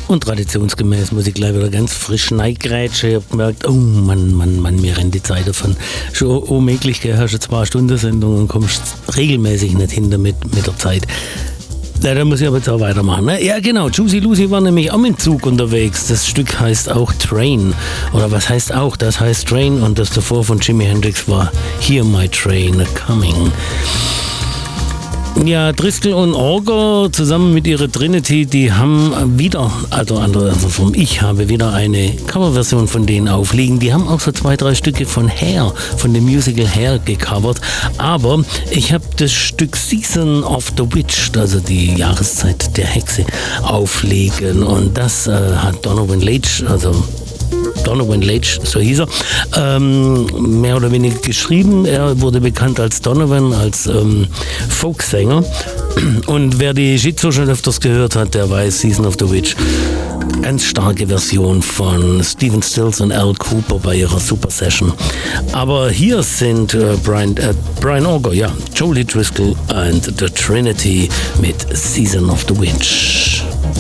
Und traditionsgemäß muss ich gleich wieder ganz frisch reingrätschen. Ich habe gemerkt, oh Mann, mir rennt die Zeit davon. Schon unmöglich, gell? Hast du 2 Stunden Sendung und kommst regelmäßig nicht hin mit der Zeit. Ja, da muss ich aber jetzt auch weitermachen. Ne? Ja, genau. Juicy Lucy war nämlich auch im Zug unterwegs. Das Stück heißt auch Train. Oder was heißt auch? Das heißt Train. Und das davor von Jimi Hendrix war Hear My Train Coming. Ja, Driscoll und Orger zusammen mit ihrer Trinity, die haben wieder, ich habe wieder eine Coverversion von denen aufliegen. Die haben auch so 2, 3 Stücke von Hair, von dem Musical Hair gecovert. Aber ich habe das Stück Season of the Witch, also die Jahreszeit der Hexe, auflegen. Und das hat Donovan Leitch, so hieß er, mehr oder weniger geschrieben. Er wurde bekannt als Donovan, als Folksänger. Und wer die Schizo schon öfters gehört hat, der weiß, Season of the Witch, ganz starke Version von Stephen Stills und Al Cooper bei ihrer Super Session. Aber hier sind Brian Orger, ja, Jolie Driscoll und The Trinity mit Season of the Witch.